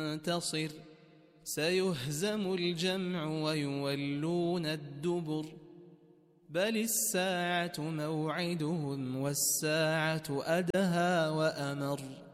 منتصر سيهزم الجمع ويولون الدبر بل الساعة موعدهم والساعة أدهى وأمر